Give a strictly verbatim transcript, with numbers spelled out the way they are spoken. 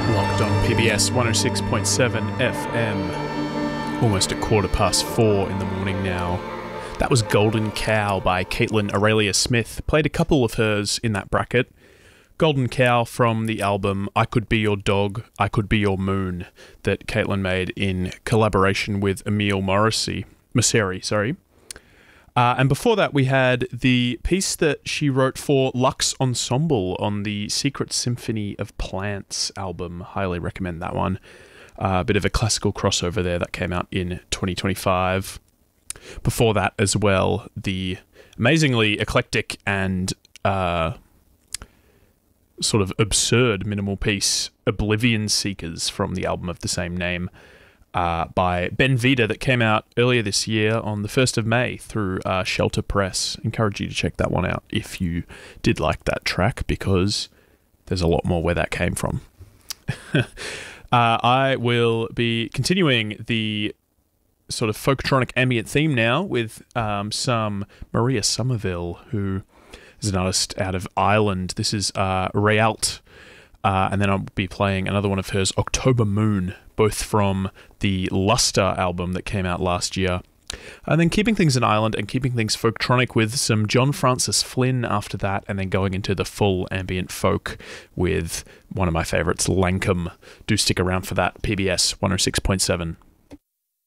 Locked on P B S one oh six point seven F M. Almost a quarter past four in the morning now. That was Golden Cow by Caitlin Aurelia Smith. Played a couple of hers in that bracket. Golden Cow from the album I Could Be Your Dog, I Could Be Your Moon that Caitlin made in collaboration with Emile Morrissey. Mosseri, sorry. Uh, and before that, we had the piece that she wrote for Lux Ensemble on the Secret Symphony of Plants album. Highly recommend that one. A uh, bit of a classical crossover there that came out in twenty twenty-five. Before that as well, the amazingly eclectic and uh, sort of absurd minimal piece Oblivion Seekers from the album of the same name. Uh, by Ben Vida that came out earlier this year on the first of May through uh, Shelter Press. Encourage you to check that one out if you did like that track, because there's a lot more where that came from. uh, I will be continuing the sort of folktronic ambient theme now with um, some Maria Somerville, who is an artist out of Ireland. This is uh, Realt. Uh, and then I'll be playing another one of hers, October Moon, both from the Luster album that came out last year. And then keeping things in Ireland and keeping things folktronic with some John Francis Flynn after that, and then going into the full ambient folk with one of my favourites, Lankum. Do stick around for that. P B S one oh six point seven.